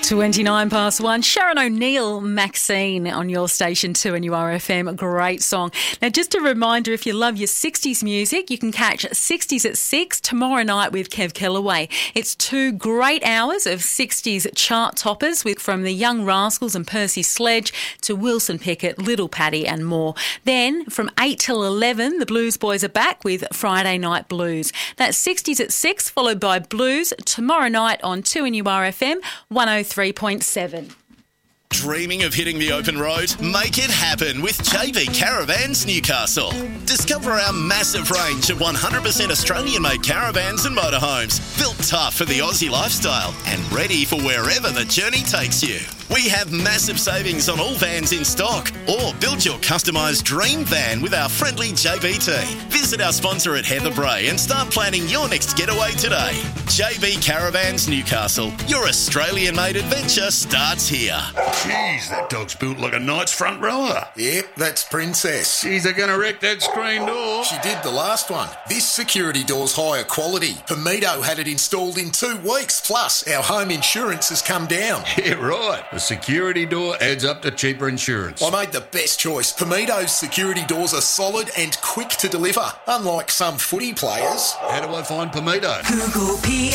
29 past 1. Sharon O'Neill, Maxine on your station 2NURFM. A great song. Now, just a reminder, if you love your 60s music, you can catch 60s at 6 tomorrow night with Kev Kellaway. It's 2 great hours of 60s chart toppers from the Young Rascals and Percy Sledge to Wilson Pickett, Little Paddy and more. Then from 8 till 11, the Blues Boys are back with Friday Night Blues. That's 60s at 6, followed by Blues tomorrow night on 2NURFM 103.7. Dreaming of hitting the open road? Make it happen with JB Caravans Newcastle. Discover our massive range of 100% Australian-made caravans and motorhomes, built tough for the Aussie lifestyle and ready for wherever the journey takes you. We have massive savings on all vans in stock, or build your customised dream van with our friendly JB team. Visit our sponsor at Heather Bray and start planning your next getaway today. JB Caravans Newcastle. Your Australian-made adventure starts here. Jeez, that dog's built like a knight's front rower. Yep, that's Princess. Jeez, they're going to wreck that screen door. She did the last one. This security door's higher quality. Pomito had it installed in 2 weeks. Plus, our home insurance has come down. Yeah, right. The security door adds up to cheaper insurance. I made the best choice. Pomito's security doors are solid and quick to deliver, unlike some footy players. How do I find Pomito? Google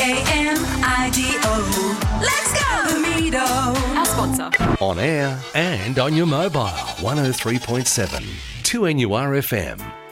PAMIDO. Let's go, Pomito. Our sponsor. On air and on your mobile. 103.7 2NURFM.